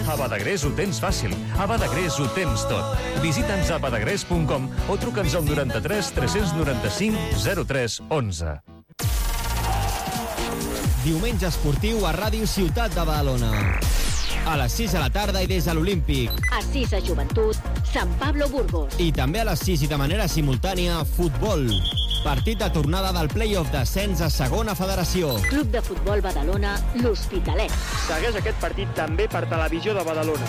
A Badagrés ho tens fàcil. A Badagrés ho tens tot. Visita'ns a badagrés.com o truca'ns al 93 395 03 11. Diumenge esportiu a Ràdio Ciutat de Badalona. A les 6 de la tarda i des de l'Olímpic. A 6 a Joventut, Sant Pablo Burgos. I també a les 6 i de manera simultània, futbol. Partit de tornada del play-off d'ascens a segona federació. Club de Futbol Badalona, l'Hospitalet. Segueix aquest partit també per Televisió de Badalona.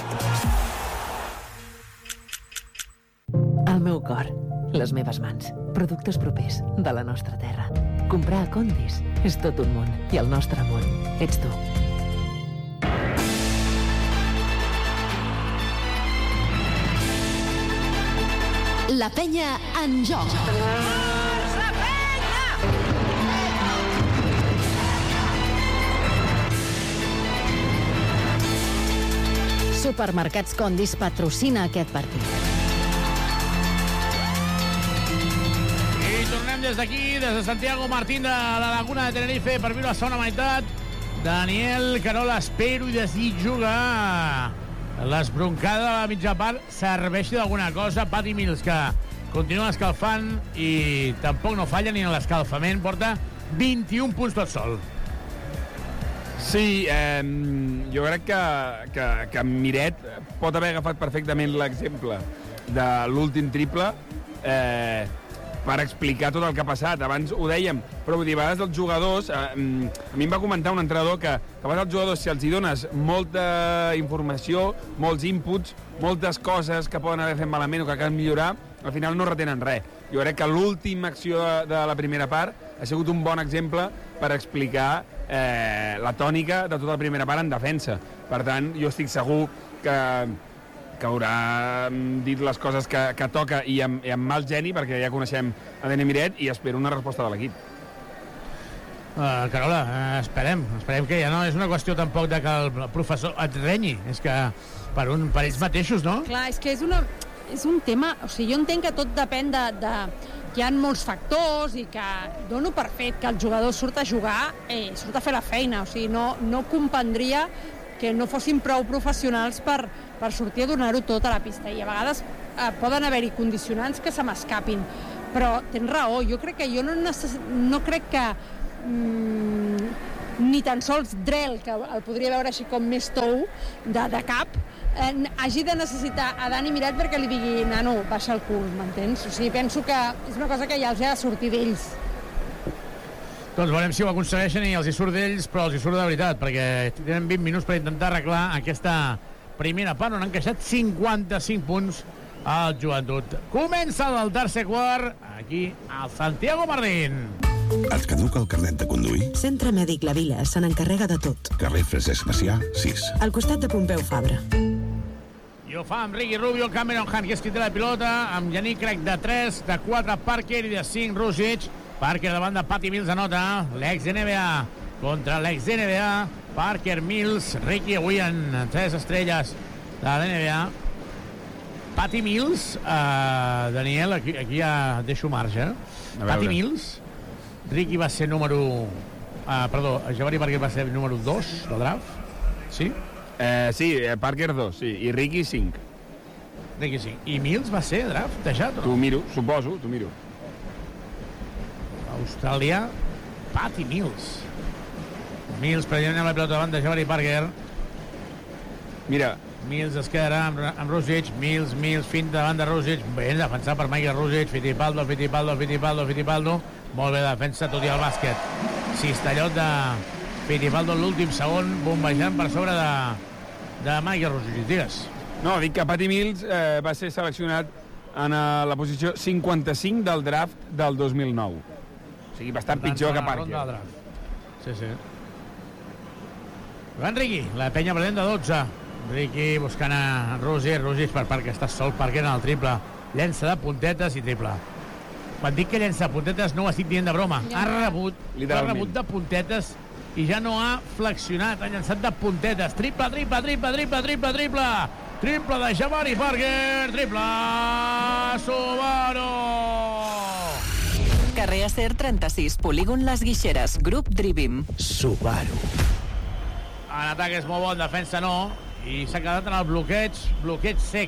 El meu cor, les meves mans, productes propers de la nostra terra. Comprar a Condis és tot un món i el nostre món ets tu. La penya en joc. La penya! Supermercats Condis patrocina aquest partit. I tornem des d'aquí, des de Santiago Martín de la Laguna de Tenerife per viure la segona meitat. Daniel Carola, espero i desitjo que l'esbroncada de la mitja part serveixi d'alguna cosa. Patty Mills, que continua escalfant i tampoc no falla ni en l'escalfament, porta 21 punts tot sol. Sí, jo crec que Miret pot haver agafat perfectament l'exemple de l'últim triple per explicar tot el que ha passat. Abans ho dèiem, però vull dir, a vegades els jugadors... a mi em va comentar un entrenador que a vegades els jugadors, si els hi dones molta informació, molts inputs, moltes coses que poden haver fet malament o que cal millorar, al final no retenen res. Jo crec que l'última acció de la primera part ha sigut un bon exemple per explicar la tònica de tota la primera part en defensa. Per tant, jo estic segur que haurà dit les coses que toca i amb mal geni, perquè ja coneixem a Dani Miret, i espero una resposta de l'equip. Carola, esperem que ja no és una qüestió tampoc de que el professor et renyi, és que per ells mateixos, no? Clar, és que és un tema... O sigui, jo entenc que tot depèn de que hi ha molts factors i que dono per fet que el jugador surt a jugar, surt a fer la feina. O sigui, no comprendria que no fossin prou professionals per sortir a donar-ho tot a la pista. I a vegades poden haver-hi condicionants que se m'escapin. Però tens raó, jo crec que no crec que ni tan sols Drell, que el podria veure així com més tou de cap, hagi de necessitar a Dani Miret perquè li digui, nano, baixa el cul, m'entens? O sigui, penso que és una cosa que ja els ha de sortir d'ells. Doncs veurem si ho aconsegueixen i els hi surt d'ells, però els hi surt de veritat, perquè tenen 20 minuts per intentar arreglar aquesta primera part, on han queixat 55 punts al Joventut. Comença el tercer quart, aquí al Santiago Martín. Et caduca el carnet de conduir? Centre Mèdic La Vila se n'encarrega de tot. Carrer Francesc Macià, 6. Al costat de Pompeu Fabra. I ho fa amb Ricky Rubio, Cameron Hunt, que és qui té la pilota, amb Yannick Craig de 3, de 4 Parker i de 5 Rusic. Parker davant de Patty Mills anota, l'ex-NBA contra l'ex-NBA. Parker, Mills, Ricky avui en 3 estrelles de l'NBA. Patty Mills, Daniel, aquí ja deixo marge. Patty Mills, Ricky va ser número... Jabari Parker va ser número 2 del draft, sí? Sí, Parker 2, sí, i Ricky 5. Ricky 5. I Mills va ser draftejat? T'ho miro, suposo, t'ho miro. Austràlia, Patty Mills. Mills prenent la pilota davant de Jabari Parker. Mira. Mills es quedarà amb Rusic. Mills, finta davant de Rusic. Ben defensat per Michael Rusic. Fittipaldo. Molt bé defensa, tot i el bàsquet. Cistellot de Fittipaldo en l'últim segon, bombejant per sobre de Michael Rusic. Digues. No, dic que Patty Mills va ser seleccionat en la posició 55 del draft del 2009. O sigui, bastant pitjor que Parker. Sí. Joan Ricky, la penya perdent de 12. Ricky buscant a Rusic per Parker, està sol Parker en el triple. Llença de puntetes i triple. Quan dic que llença de puntetes no ho estic dient de broma. Ha rebut de puntetes i ja no ha flexionat, ha llançat de puntetes. Triple de Jabari Parker, triple Subaru. Carrer Acer 36, polígon Les Guixeres, grup Drivim. Subaru. En atac és molt bon, defensa no. i s'ha quedat en el bloqueig sec.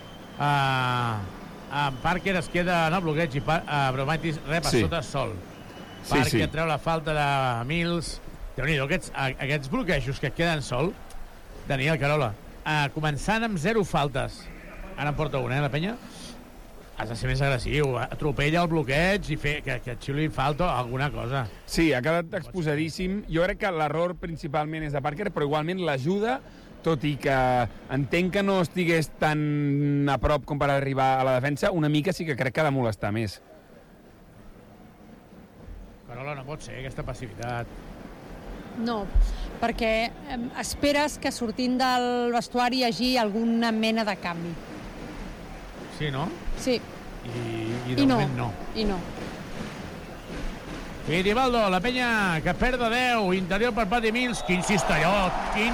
Parker es queda en el bloqueig i Abromaitis rep a sota sol. Parker treu la falta de Mills. Déu-n'hi-do, aquests bloquejos que queden sol, Daniel Carola, començant amb 0 faltes. Ara en porta una, la penya? Has de ser més agressiu, atropella el bloqueig i fer que et xiuli falta alguna cosa. Sí, ha quedat exposadíssim. Jo crec que l'error principalment és de Parker, però igualment l'ajuda, tot i que entenc que no estigués tan a prop com per arribar a la defensa, una mica sí que crec que ha de molestar més. Carola, no pot ser aquesta passivitat. No, perquè esperes que sortint del vestuari hi hagi alguna mena de canvi. Sí, no? Sí. I de moment no. I no. Fittipaldo, la penya que perd de 10, interior per Patty Mills. Quin cistellot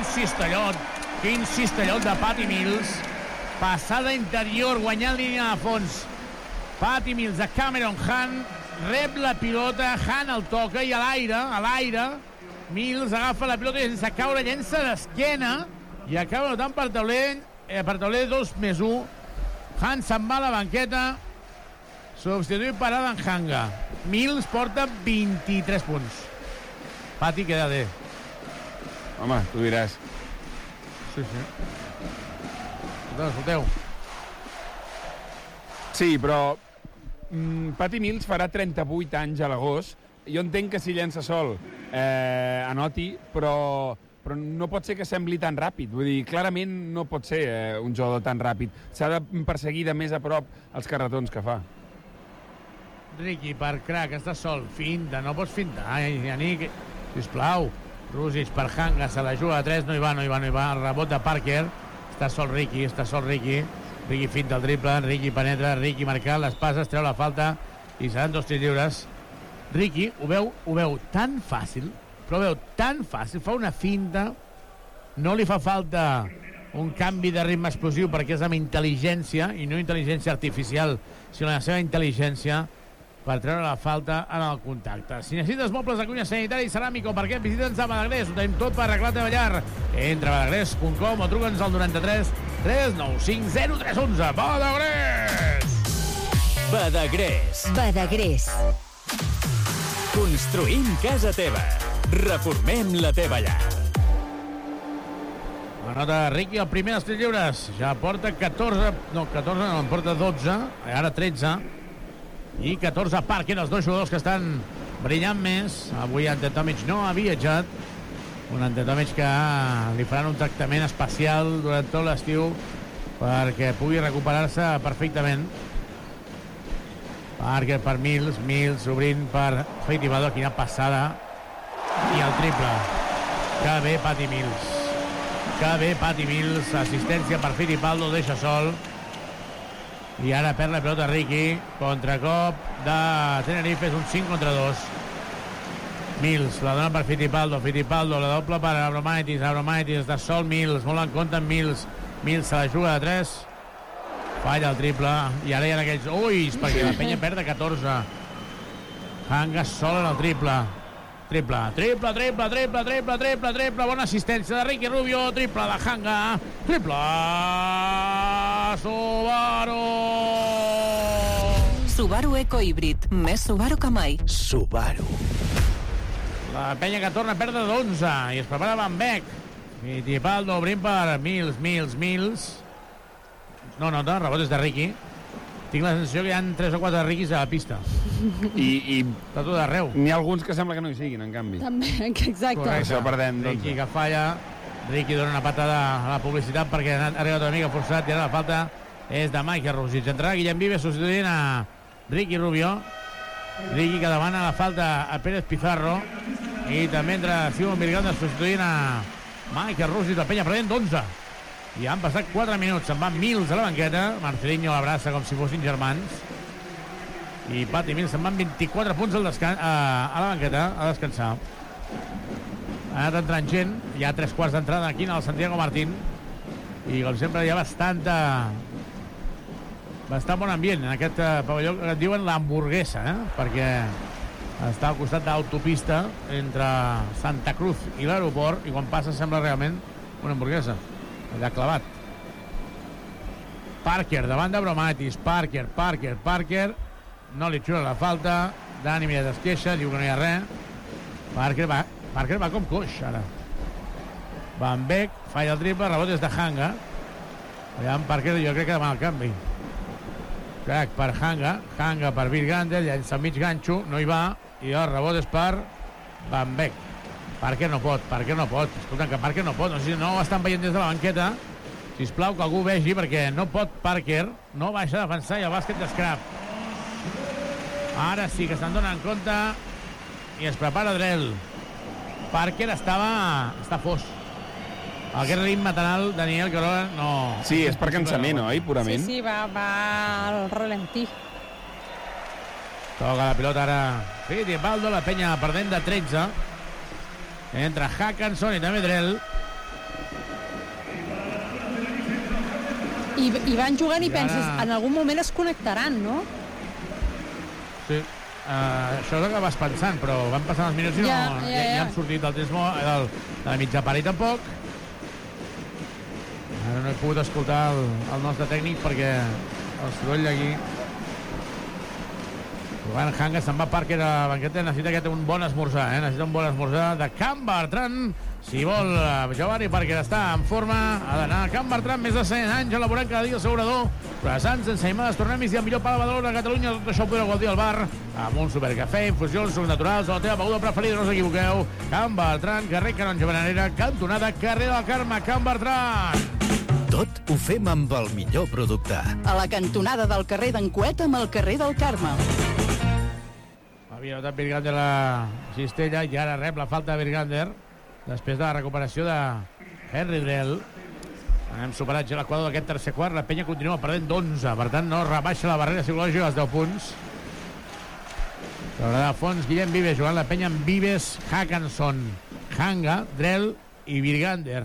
de Patty Mills. Passada interior, guanyant línia de fons. Patty Mills a Cameron Hunt, rep la pilota, Hunt el toca i a l'aire, Mills agafa la pilota i sense caure llença d'esquena i acaba notant per tauler 2+1. Hunt se'n va a la banqueta, substituït per Adam Hanga. Mills porta 23 punts. Patty queda de... Home, tu diràs. Sí. Escolteu. Sí, però Patty Mills farà 38 anys a l'agost. Jo entenc que si llença sol anoti, però no pot ser que sembli tan ràpid. Vull dir, clarament no pot ser un jugador tan ràpid. S'ha de perseguir de més a prop els carretons que fa. Ricky, per crack, està sol. Finta, no pots fintar. Yannick, sisplau. Rusic per Hanga, se la juga a 3, no hi va. El rebot de Parker. Està sol Ricky. Ricky finta el triple, Ricky penetra, Ricky marcant les passes, treu la falta i seran 2 tirs lliures. Ricky ho veu tan fàcil, fa una finta, no li fa falta un canvi de ritme explosiu perquè és amb intel·ligència, i no intel·ligència artificial, sinó la seva intel·ligència per treure la falta en el contacte. Si necessites mobles de cuina sanitari i ceràmica o parquet, visita'ns a Badagrés, ho tenim tot per arreglar la teva llar. Entra a badagrés.com o truca'ns al 93 395 0311. Badagrés! Badagrés. Construïm casa teva. Reformem la teva llar. Anota Ricky, el primer dels tirs lliures. Ja porta 14, en porta 12, ara 13. I 14 Parker, els dos jugadors que estan brillant més. Avui Antetomic no ha viatjat. Un Antetomic que li faran un tractament especial durant tot l'estiu perquè pugui recuperar-se perfectament. Parker per Mills obrint per Fittipaldo, quina passada. I el triple. Que bé Patty Mills. Assistència per Fittipaldo, deixa sol. I ara perd la pelota Ricky. Contracop de Tenerife, és un 5 contra 2. Mills la dona per Fittipaldo, la doble per Abromaitis està sol Mills, molt en compte amb Mills se la juga de 3, falla el triple, i ara hi ha aquells ulls, perquè la penya perd de 14. Hanga sol en el triple, bona assistència de Ricky Rubio, triple de Hanga, triple Subaru Eco Híbrid, més Subaru que mai. La penya que torna a perdre d'11 i es prepara Van Beek. Fittipaldo obrint per Mills. No nota, rebot és de Ricky. Tinc la sensació que hi ha 3 o 4 Riquis a la pista. I està tot arreu. N'hi ha alguns que sembla que no hi siguin, en canvi. També, exacte. Correcte. Això perdem, doncs. Ricky que falla. Ricky dona una patada a la publicitat perquè ha arribat una mica forçat i ara la falta és de Michael Rusic. Entrarà Guillem Vives substituint a Ricky Rubio. Ricky que demana la falta a Pérez Pizarro. I també entra Simon Virganda substituint a Michael Rusic, la penya perdent d'11. I han passat 4 minuts. Se'n va Mills a la banqueta. Marcelinho l'abraça com si fossin germans. I Patty Mills se'n van 24 punts a la banqueta a descansar. Ha anat entrant gent. Hi ha 3 quarts d'entrada aquí en el Santiago Martín. I com sempre hi ha bastant bon ambient en aquest pavelló que et diuen l'hamburguesa, perquè està al costat d'autopista entre Santa Cruz i l'aeroport, i quan passa sembla realment una hamburguesa. Allà clavat. Parker, davant de Bromatis. Parker. No li xula la falta. Dani Millet es queixa, diu que no hi ha res. Parker va com coix, ara. Van Beek, falla el triple, rebot des de Hanga. Allà en Parker jo crec que demà el canvi. Crac per Hanga per Virgander, llença al mig ganxo, no hi va, i el rebot és per Van Beek. Parker no pot. Escolta, que Parker no pot. No sé si no ho estan veient des de la banqueta. Sisplau, que algú vegi, perquè no pot Parker. No baixa a defensar i el bàsquet d'escrap. Ara sí que se'n donen compte i es prepara Drell. Parker està fos. Aquest ritme tan alt, Daniel, que ara no... Sí, és per cansament, oi? Purament. Sí, va al ralentí. Toca la pilota ara Fittipaldo, la penya perdent de 13. Entra Hackanson i també Drell. I van jugant i penses, en algun moment es connectaran, no? Sí. Això és el que vas pensant, però van passant els minuts i ja han sortit del Desmo, de la mitja part i tampoc. Ara no he pogut escoltar el nostre tècnic perquè el soroll aquí... Joan Hanga se'n va a Parker a la banqueta, necessita un bon esmorzar, necessita un bon esmorzar de Can Bertran. Si vol, Giovanni Parker està en forma, ha d'anar a Can Bertran, més de 100 anys elaborant cada dia el seu orador, croissants, ensaïmades, tornamis i el millor pa de Badalona a Catalunya. Tot això ho podreu gaudir al bar amb un supercafè, infusions, sucs naturals o la teva beguda preferida, no us equivoqueu. Can Bertran, carrer Canonge Benanera, cantonada carrer del Carme. Can Bertran. Tot ho fem amb el millor producte. A la cantonada del carrer d'en Cuet amb el carrer del Carme. Havia notat Virgander la cistella i ara rep la falta de Virgander després de la recuperació de Henry Drell. Hem superat ja l'equador d'aquest tercer quart. La penya continua perdent d'11, per tant no rebaixa la barrera psicològica als 10 punts. S'haurà de fons Guillem Vives jugant la penya amb Vives, Hackanson, Hanga, Drell i Virgander.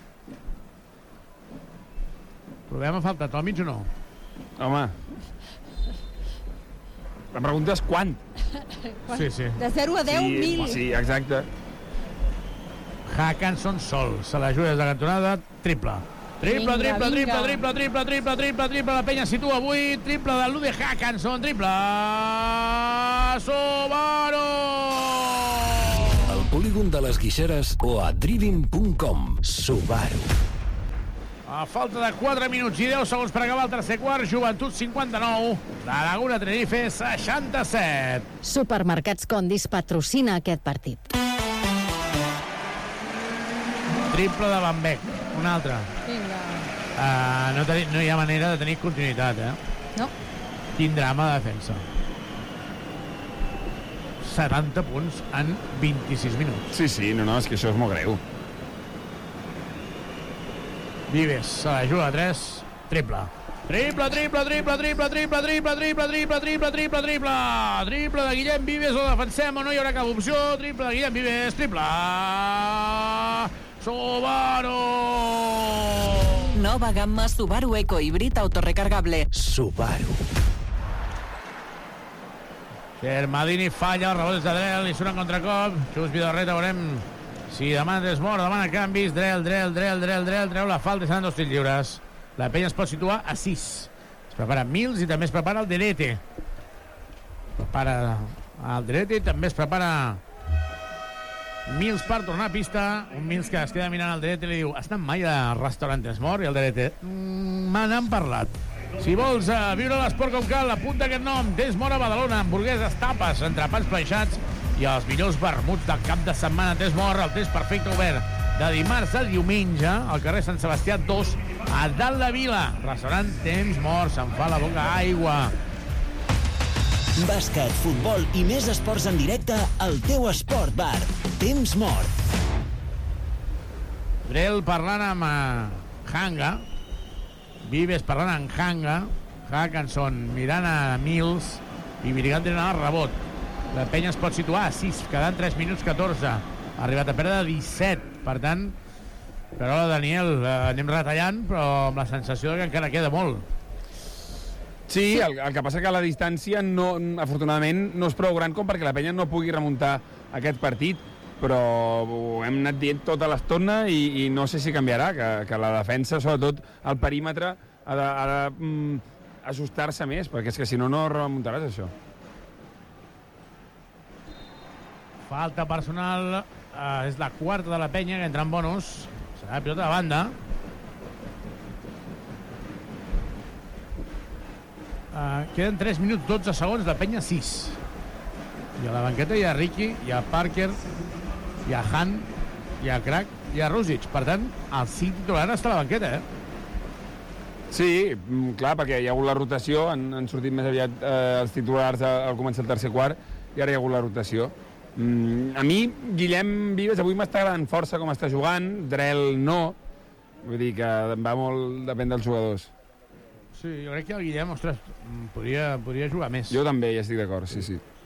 Provem a faltat al mig o no? Home, la pregunta és quant? Sí. De 0 a 10, 1.000. Sí, exacte. Hackanson sol. Se l'ajuda des de cantonada. Triple. Triple. La penya situa 8. Triple de l'Ude Hackanson. Triple. Subaru! Al polígon de les Guixeres o a driving.com. Subaru. A falta de 4 minuts i 10 segons per acabar el tercer quart, Joventut 59, la Laguna Tenerife 67. Supermercats Condis patrocina aquest partit. Triple de Van Beek, un altre. Vinga. No hi ha manera de tenir continuïtat, No. Quin drama de defensa. 70 punts en 26 minuts. Sí, no, és que això és molt greu. Vives, se la juga a 3, triple. Triple de Guillem Vives, o defensem o no hi haurà cap opció. Triple de Guillem Vives, triple. Subaru! Nova gamma Subaru Eco Híbrid autorecargable. Subaru. Madini falla, el rebot és de Drell, i surt en contracop. Xus Vidorreta, veurem si demana Desmor, demana canvis. Drell, treu la falta i seran 2 tirs lliures. La penya es pot situar a 6. Es prepara Mills i també es prepara el Derete. I també es prepara Mills per tornar a pista. Un Mills que es queda mirant el Derete i li diu: has anat mai al restaurant Desmor? I el Derete: me n'han parlat. Si vols viure l'esport com cal, apunta aquest nom: Desmor a Badalona, hamburgueses, tapes, entrepans planxats i els millors vermuts del cap de setmana. Desmor, el test perfecte obert de dimarts a diumenge al carrer Sant Sebastià 2 a dalt de Vila. Restaurant Temps Mort, se'n fa la boca aigua. Bàsquet, futbol i més esports en directe al teu esport bar. Temps Mort. Drell parlant amb Hanga. Vives parlant amb Hanga. Hackanson mirant a Mills i Virgander anant al rebot. La penya es pot situar a 6, quedant 3 minuts 14. Ha arribat a perdre 17. Per tant, però Daniel, anem retallant, però amb la sensació que encara queda molt. Sí, el que passa que la distància, afortunadament, no és prou gran com perquè la penya no pugui remuntar aquest partit. però ho hem anat dient tota l'estona i no sé si canviarà, que la defensa, sobretot el perímetre, ha de ajustar-se més, perquè és que si no, no remuntaràs això. Falta personal, és la quarta de la penya, que entra en bonus. Serà la pilota de banda. Queden 3 minuts 12 segons, la penya 6. I a la banqueta hi ha Ricky, hi ha Parker, hi ha Han, hi ha Crack, hi ha Rusic. Per tant, el 5 titular està a la banqueta, Sí, clar, perquè hi ha hagut la rotació, han sortit més aviat els titulars al començar el tercer quart, i ara hi ha hagut la rotació. A mi, Guillem Vives, avui m'està agradant força com està jugant, Drell no, vull dir que va molt, depèn dels jugadors. Sí, jo crec que el Guillem, ostres, podria jugar més. Jo també hi estic d'acord, sí.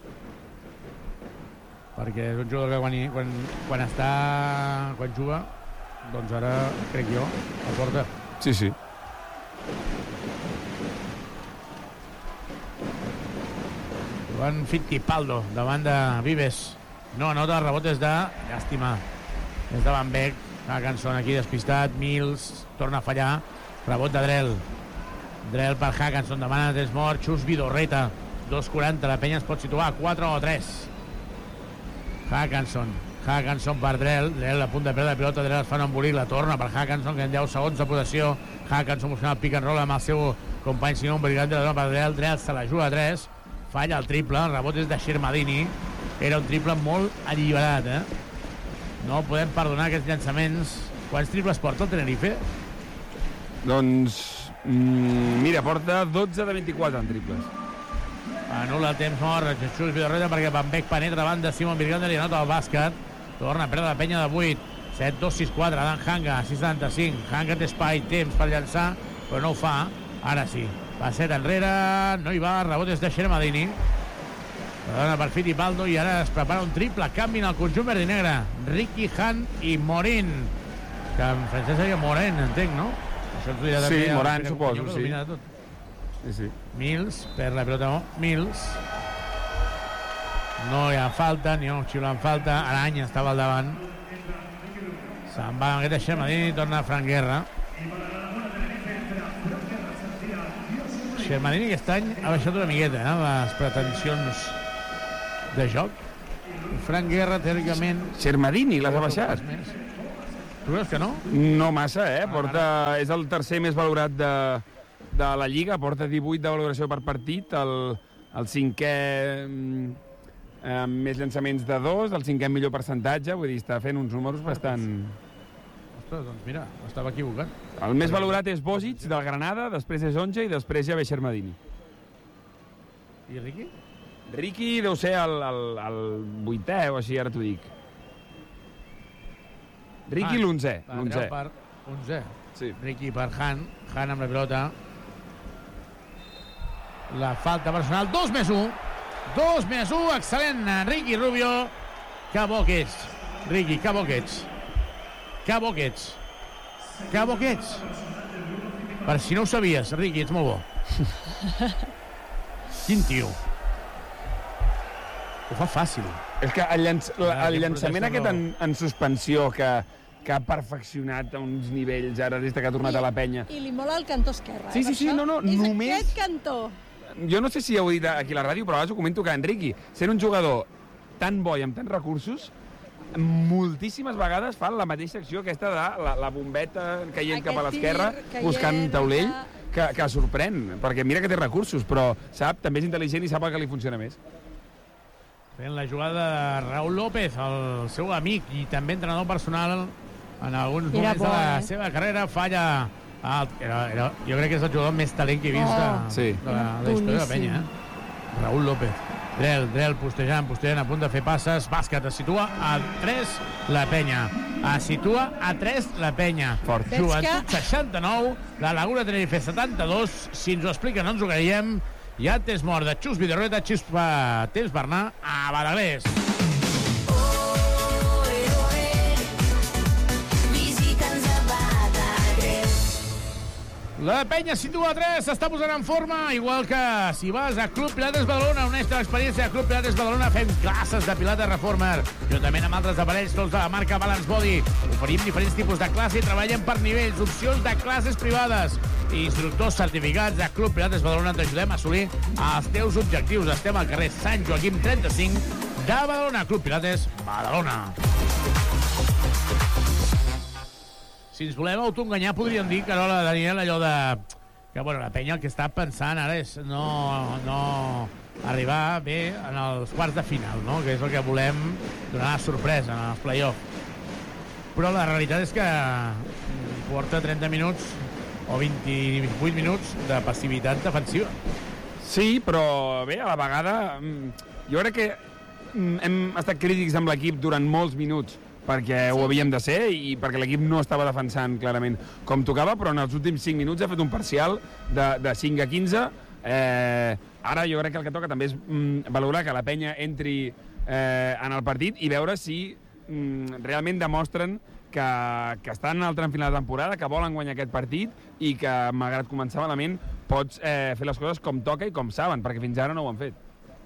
Perquè és un jugador que quan juga, doncs ara, crec jo, el porta. Sí. Joan Fittipaldo, davant de Vives. No anota, el rebot és de... Llàstima. És de Van Beek. Hackanson aquí despistat. Mills torna a fallar. Rebot de Drell. Drell per Hackanson. Demana temps mort. Xus Vidorreta. 2.40. La penya es pot situar a 4 o 3. Hackanson per Drell. Drell a punt de perdre la pilota. Drell es fa un embolic. La torna per Hackanson, que en 10 segons de possessió. Hackanson buscant el pick and roll amb el seu company Simon Brigante. La dona per Drell. Drell se la juga a 3. Falla el triple, el rebot és de Shermadini. Era un triple molt alliberat, No podem perdonar aquests llançaments. Quants triples porta el Tenerife? Doncs, mira, porta 12 de 24 en triples. Anul·la el temps mort, Xus Vidorreta, perquè Van Beek penetra davant de Simon Virganda, li anota el bàsquet. Torna a perdre la penya de 8. 7-2-6-4, Dan Hanga, 6-75. Hanga té espai, temps per llançar, però no ho fa. Ara sí. Passet enrere, no hi va, rebot és de Shermadini. La dona per Fittipaldo i ara es prepara un triple canvi en el conjunt verd i negre. Ricky, Han i Morin. Que en francès seria Morin, entenc, no? Això ens ho dirà també Morin, suposo, sí. Mills, per la pilota, Mills. No hi ha falta, ni un xiulant falta. Arany estava al davant. Se'n va aquest de Shermadini i torna Frank Guerra. Shermadini aquest any ha baixat una miqueta, les pretensions de joc. Frank Guerra, teòricament... Shermadini les ha baixat? Tu creus que no? No massa, és el tercer més valorat de la Lliga, porta 18 de valoració per partit, el cinquè més llançaments de 2, el cinquè millor percentatge, vull dir, està fent uns números bastant... Doncs mira, estava equivocat. El més valorat és Bosic, del Granada, després és Onge i després ja ve Shermadini. I Ricky? Ricky deu ser el 8è o així, ara t'ho dic. Ricky l'11è. Per 11è. Sí. Ricky per Han amb la pilota. La falta personal, 2+1. 2+1, excel·lent, Ricky Rubio. Que bo que ets, Ricky, que bo que ets. Que bo que ets. Que bo que ets. Per si no ho sabies, Ricky, ets molt bo. Quin tio. Ho fa fàcil. És que el llançament aquest en suspensió que ha perfeccionat a uns nivells ara des que ha tornat a la penya. I li mola el cantó esquerre. Sí, no, només... És aquest cantó. Jo no sé si heu dit aquí a la ràdio, però abans ho comento que en Ricky, sent un jugador tan bo i amb tants recursos, moltíssimes vegades fan la mateixa acció aquesta de la bombeta caient cap a l'esquerra, buscant taulell, que sorprèn, perquè mira que té recursos, però també és intel·ligent i sap el que li funciona més. Fent la jugada de Raúl López, el seu amic i també entrenador personal en alguns moments de la seva carrera, falla. Jo crec que és el jugador més talent que he vist de la història de la penya. Raúl López. Drell postejant, a punt de fer passes. Bàsquet, es situa a 3 la penya. Es situa a 3 la penya. Joventut 69, la Laguna Tenerife 72. Si ens ho explica no ens ho creiem. Ja temps mort de Xus Vidorreta, temps per anar a Badagrés. La penya situa 3, s'està posant en forma, igual que si vas a Club Pilates Badalona, uneix-te a l'experiència de Club Pilates Badalona, fem classes de Pilates Reformer, juntament amb altres aparells, tots de la marca Balance Body. Oferim diferents tipus de classe i treballem per nivells, opcions de classes privades. Instructors certificats de Club Pilates Badalona t'ajudem a assolir els teus objectius. Estem al carrer Sant Joaquim 35 de Badalona, Club Pilates Badalona. Si ens volem autoenganyar, podríem dir, Carola, Daniel, allò de... que, bueno, la penya el que està pensant ara és no arribar bé en els quarts de final, no? Que és el que volem donar sorpresa en els play-offs. Però la realitat és que porta 30 minuts o 28 minuts de passivitat defensiva. Sí, però bé, a la vegada jo crec que hem estat crítics amb l'equip durant molts minuts perquè ho havíem de ser i perquè l'equip no estava defensant clarament com tocava, però en els últims 5 minuts ha fet un parcial de 5-15. Ara jo crec que el que toca també és valorar que la penya entri en el partit i veure si realment demostren que estan al tram final de temporada, que volen guanyar aquest partit i que, malgrat començar malament, pots fer les coses com toca i com saben, perquè fins ara no ho han fet.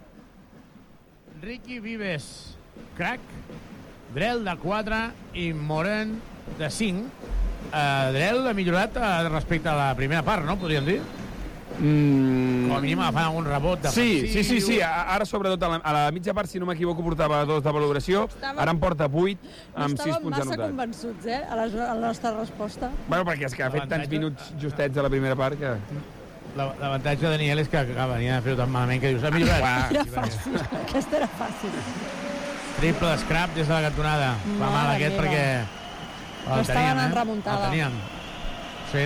Ricky Vives, crack. Drell de 4 i Moren de 5. Drell ha millorat respecte a la primera part, no? Podríem dir? Com a mínim agafant algun rebot defensiu. Sí. Ara, sobretot, a la mitja part, si no m'equivoco, portava 2 de valoració. Ara en porta 8 amb 6 punts anotats. No estaven massa convençuts, a la nostra resposta. Bueno, perquè és que ha fet tants minuts justets a la primera part que... L'avantatge de Daniel és que venia a fer-ho tan malament que dius, ha millorat. Era fàcil, aquesta era fàcil. Triple scrap des de la cantonada. Fa mal aquest perquè... Estaven en remuntada. El teníem. Sí.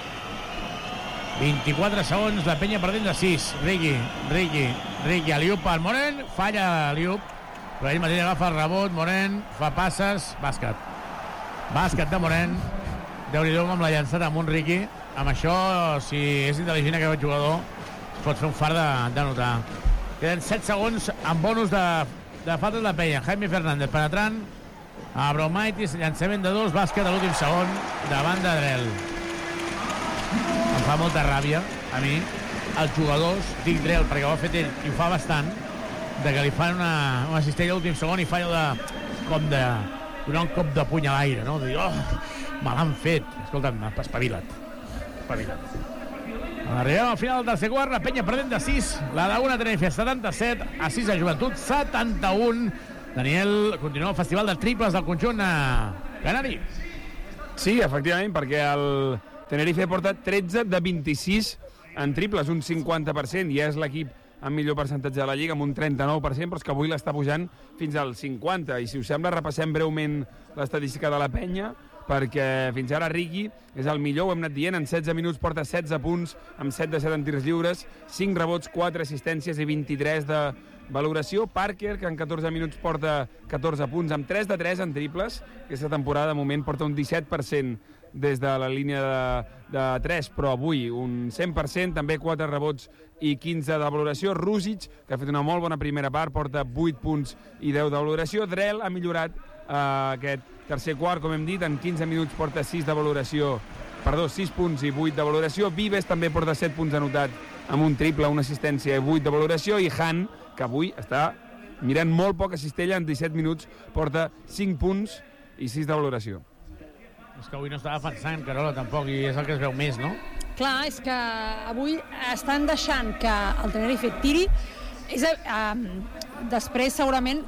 24 segons, la penya perdent de 6. Ricky, Aliup per Moren, falla Aliup, però ell mateix agafa el rebot, Moren fa passes, bàsquet de Moren. Déu-n'hi-do com l'ha llançat amb un Ricky. Amb això, si és intel·ligent aquest jugador, es pot fer un far de notar. Queden 7 segons amb bonus de falta de la penya. Jaime Fernández penetrant, Abromaitis, llançament de 2, bàsquet a l'últim segon, davant de Drell. Em fa molta ràbia, a mi, els jugadors, dic Drell, perquè ho ha fet ell, i ho fa bastant, de que li fan una cistella a l'últim segon i fa allò de donar un cop de puny a l'aire, no? De dir, me l'han fet. Escolta'm, espavila't. Arribem al final del tercer quart, la penya perdent de 6, la d'una Tenerife 77, a 6 de Joventut 71. Daniel, continua el festival de triples del conjunt canari. Sí, efectivament, perquè el Tenerife porta 13 de 26 en triples, un 50%, i és l'equip amb millor percentatge de la Lliga, amb un 39%, però és que avui l'està pujant fins al 50%. I si us sembla, repassem breument l'estadística de la penya, perquè fins ara Ricky és el millor, ho hem anat dient, en 16 minuts porta 16 punts, amb 7 de 7 en tirs lliures, 5 rebots, 4 assistències i 23 de valoració. Parker, que en 14 minuts porta 14 punts, amb 3 de 3 en triples. Aquesta temporada, de moment, porta un 17% des de la línia de 3, però avui un 100%, també 4 rebots i 15 de valoració. Rusic, que ha fet una molt bona primera part, porta 8 punts i 10 de valoració. Drell ha millorat aquest tercer quart, com hem dit, en 15 minuts porta 6 punts i 8 de valoració. Vives també porta 7 punts anotats amb un triple, una assistència i 8 de valoració. I Han, que avui està mirant molt poca cistella, en 17 minuts porta 5 punts i 6 de valoració. És que avui no està defensant, Carola, tampoc, i és el que es veu més, no? Clar, és que avui estan deixant que el Tenerife tiri. Després, segurament,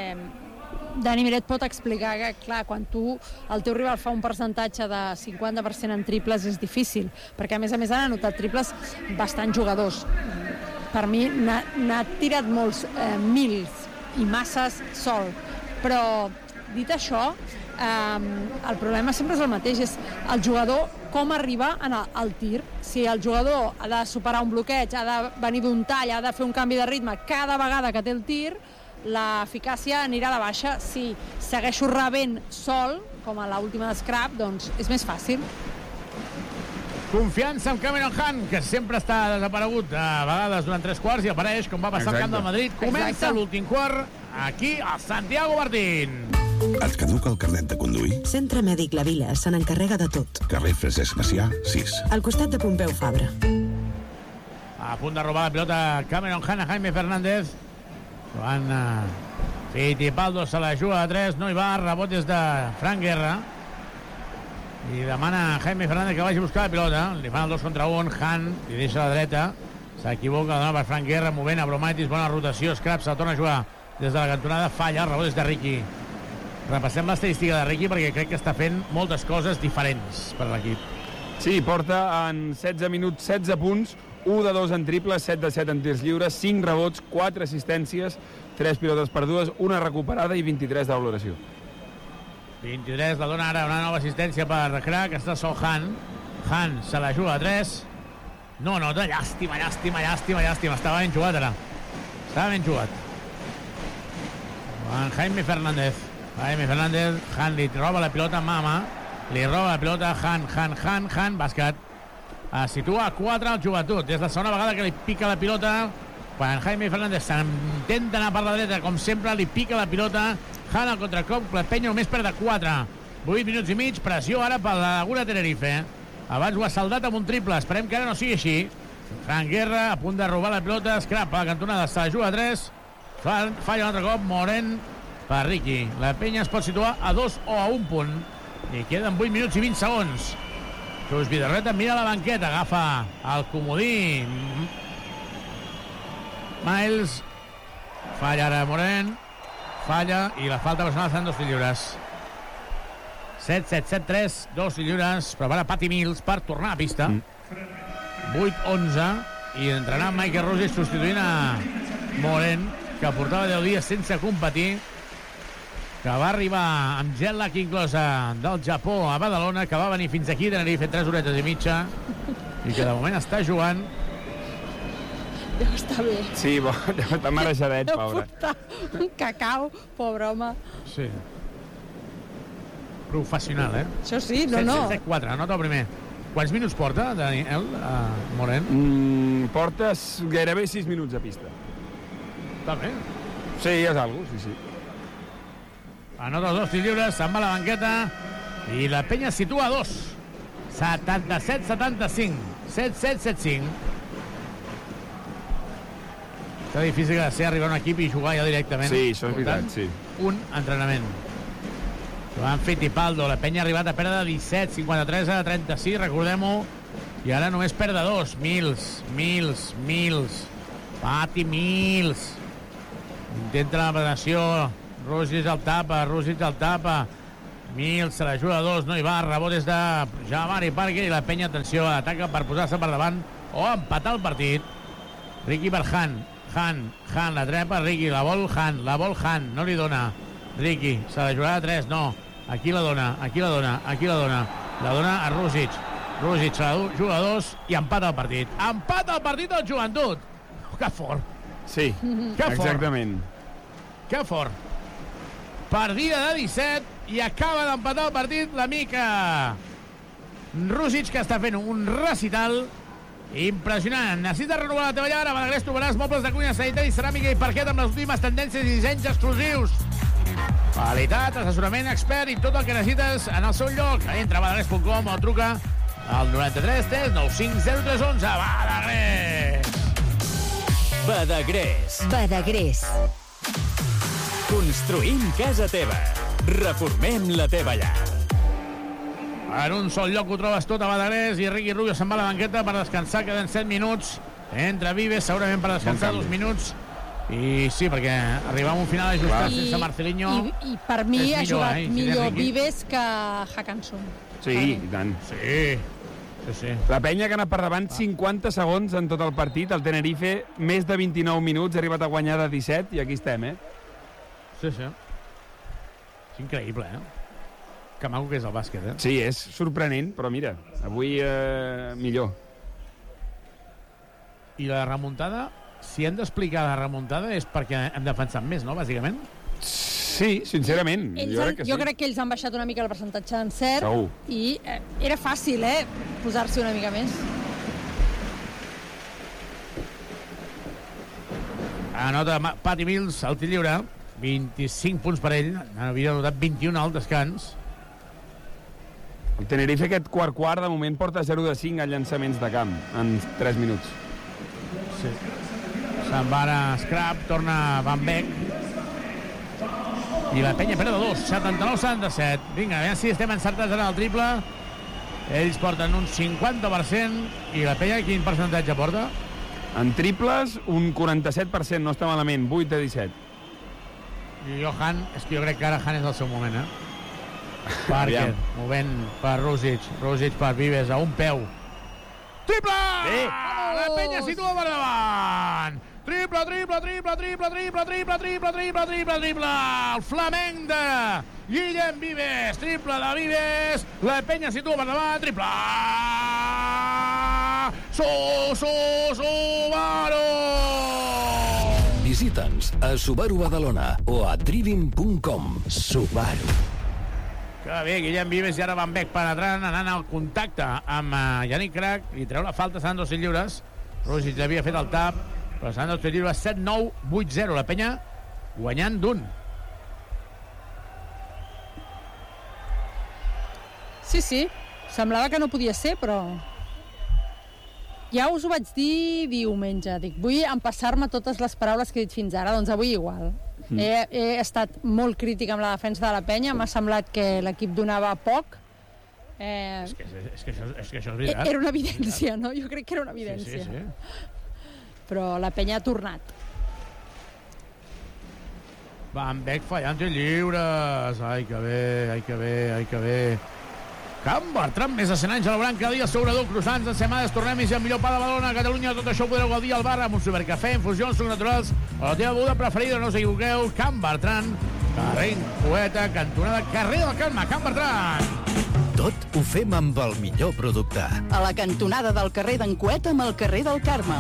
Dani Miret pot explicar que, clar, quan el teu rival fa un percentatge de 50% en triples és difícil, perquè a més han anotat triples bastant jugadors. Per mi n'ha tirat molts mils i masses sol, però dit això, el problema sempre és el mateix, és el jugador com arribar al tir. Si el jugador ha de superar un bloqueig, ha de venir d'un tall, ha de fer un canvi de ritme cada vegada que té el tir, l'eficàcia anirà a la baixa. Si segueixo rebent sol, com a l'última de scrap, doncs és més fàcil. Confiança amb Cameron Hunt, que sempre està desaparegut a vegades durant 3 quarts i apareix, com va passar al camp del Madrid. Comença l'últim quart aquí a Santiago Martín. Et caduca el carnet de conduir? Centre Mèdic La Vila se n'encarrega de tot. Carrer Francesc Macià, 6. Al costat de Pompeu Fabra. A punt de robar la pilota Cameron Hunt a Jaime Fernández. Joan Fittipaldo se la juga a 3, no hi va, rebot des de Fran Guerra. I demana a Jaime Fernández que vagi a buscar la pilota. Li fan el 2 contra 1, Hunt li deixa a la dreta. S'equivoca, la dona per Fran Guerra, movent a Bromaitis, bona rotació, Scraps se torna a jugar des de la cantonada, falla, el rebot és de Riqui. Repassem l'estadística de Riqui perquè crec que està fent moltes coses diferents per l'equip. Sí, porta en 16 minuts 16 punts, 1 de 2 en triples, 7 de 7 en tirs lliures, 5 rebots, 4 assistències, 3 pilotes perdudes, una recuperada i 23 de valoració. 23, la dona ara una nova assistència per Crac, està sol Hunt. Hunt se la juga a 3. No nota, llàstima. Estava ben jugat ara. Jaime Fernández, Hunt li roba la pilota a Mama, li roba la pilota a Hunt, bàsquet. Es situa a 4 al Joventut. És la segona vegada que li pica la pilota. Quan Jaime Fernández s'intenta anar per la dreta, com sempre, li pica la pilota. Hunt al contracop, la penya només perd de 4. 8 minuts i mig, pressió ara per la Laguna Tenerife. Abans ho ha saldat amb un triple, esperem que ara no sigui així. Fran Guerra a punt de robar la pilota, Scrap a la cantonada, se la juga a 3. Falla un altre cop, Moren per Riqui. La penya es pot situar a 2 o a 1 punt. I queden 8 minuts i 20 segons. Xus Vidarreta mira la banqueta, agafa el comodí. Miles. Falla ara Moren. Falla i la falta personal seran 2 tirs lliures. 7-3, 2 tirs lliures. Prepara Patty Mills per tornar a pista. 8-11 i entrenarà Michael Rogers substituint a Moren, que portava 10 dies sense competir, que va arribar amb jet lag inclosa del Japó a Badalona, que va venir fins aquí a Tenerife 3 horetes i mitja i que de moment està jugant. Deu estar bé. Sí, deu estar marejadet, pobre. Deu portar un cacau, pobre home. Sí. Professional, eh? Això sí, no. 7-4, anota el primer. Quants minuts porta, Daniel, Moren? Porta gairebé 6 minuts a pista. Està bé. Sí, és algo, sí. Anota els 2 tirs lliures, se'n va a la banqueta i la penya es situa a 2. 77-75. 7-7-7-5. Està difícil de ser arribar a un equip i jugar ja directament. Sí, això és veritat, sí. Un entrenament. Joan Fittipaldo, la penya ha arribat a perdre 17, 53 a 36, recordem-ho. I ara només perd de 2. Mills. Patty Mills. Intenta la penetració. Rosic el tapa. Mills se la juga a 2, no hi va. Rebot és de Jamari Parker i la penya, atenció, ataca per posar-se per davant o empatar el partit. Riqui per Hunt, la trepa Riqui, la vol Hunt, no li dona. Riqui, se la jugarà a 3, no. Aquí la dona. La dona a Rosic. Rosic se la juga a 2 i empata el partit. Empata el partit del Joventut. Que fort. Sí, exactament. Que fort. Partida de 17 i acaba d'empatar el partit l'amic Rosic, que està fent un recital impressionant. Necessites renovar la teva llar? A Badagrés trobaràs mobles de cuina, sanitari, ceràmica i parquet amb les últimes tendències i dissenys exclusius. Qualitat, assessorament expert i tot el que necessites en el seu lloc. Entra a badagrés.com o truca al 93 395 0311. Badagrés. Construïm casa teva. Reformem la teva llar. En un sol lloc ho trobes tot a Badagrés i Riqui Rubio se'n va a la banqueta per descansar. Queden 7 minuts. Entra Vives, segurament per descansar 2 minuts. I sí, perquè arribar a un final ajustat sense Marcelinho i per mi ha jugat millor Riqui. Vives que Hackanson. Sí, i tant. Sí. La penya que ha anat per davant 50 segons en tot el partit. El Tenerife, més de 29 minuts, ha arribat a guanyar de 17 i aquí estem, Sí. És increïble, Que maco que és el bàsquet, Sí, és sorprenent, però mira, avui millor. I la remuntada, si hem d'explicar la remuntada és perquè hem defensat més, no, bàsicament? Sí, sincerament. Jo crec que ells han baixat una mica el percentatge d'encert. Segur. I era fàcil, posar-s'hi una mica més. Anota Patty Mills, el tir lliure. 25 punts per ell. Havia anotat 21 al descans. El Tenerife aquest quart de moment porta 0 de 5 a llançaments de camp en 3 minuts. Sí. Se'n va a Scrap, torna Van Beek. I la penya perd de 2, 79-77. Vinga, a veure si estem encertats en el triple. Ells porten un 50% i la penya quin percentatge porta? En triples, un 47%, no està malament, 8 de 17. I Johan, és que jo crec que ara Han és el seu moment, Parker, movent per Rusic per Vives, a un peu. Triple! Sí. La penya situa per davant! Triple! El flamenc de Guillem Vives, triple de Vives, la penya situa per davant, triple! Subaru! Visita'ns a Subaru Badalona o a Trivim.com. Subaru. Que bé, Guillem Vives i ara Van Beek penetrant, anant al contacte amb Yannick Crac, li treu la falta a Sandro Lliures. Rusic havia fet el tap, però Sandro Lliures 7-9, 8-0, la penya guanyant d'un. Sí, semblava que no podia ser, però ja us ho vaig dir diumenge, dic, vull empassar-me totes les paraules que he dit fins ara, doncs avui igual. He estat molt crític amb la defensa de la penya, m'ha semblat que l'equip donava poc. És que això és veritat. Era una evidència, no? Jo crec que era una evidència. Sí. Però la penya ha tornat. Van Beek fallant lliures. Ai, que bé. Can Bertran, més de 100 anys a la branca, dia sobredor, croissants, ensemades, tornem-hi, el millor pa de Badalona, a Catalunya, tot això ho podreu gaudir al bar amb un supercafè, infusions, sucs naturals, o la teva beguda preferida, no us equivoqueu, Can Bertran, carrer Poeta, cantonada, carrer del Carme, Can Bertran. Tot ho fem amb el millor producte. A la cantonada del carrer d'en Cueta amb el carrer del Carme.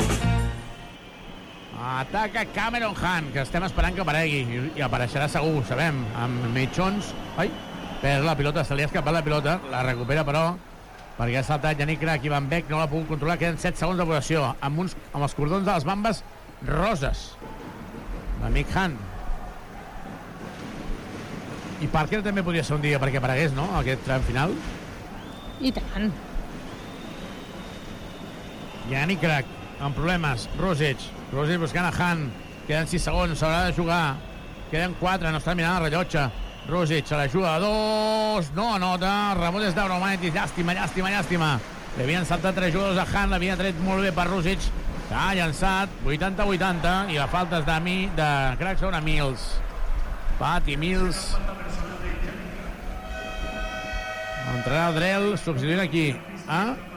Ataca Cameron Hunt, que estem esperant que aparegui, i apareixerà segur, sabem, amb mitjons. Ai, perd la pilota, se li ha escapat la pilota, la recupera però, perquè ha saltat Yannick Crac i Van Beek, no l'ha pogut controlar, queden 7 segons de possessió, amb els cordons de les bambes roses. L'amic Hunt. I Parker també podria ser un dia perquè aparegués, no?, aquest tram final. I tant. Yannick Crac, amb problemes. Rusic buscant a Hunt. Queden 6 segons, s'haurà de jugar. Queden 4, no està mirant el rellotge. Rusic se la juga a 2, no anota, rebot és d'Auromaitis, llàstima. Li havien saltat 3 jugadors a Hunt, l'havia tret molt bé per Rusic, que ha llançat 80-80, i la falta és de Crac sobre Mills. Patty Mills. Entrarà el Drell, substituint aquí.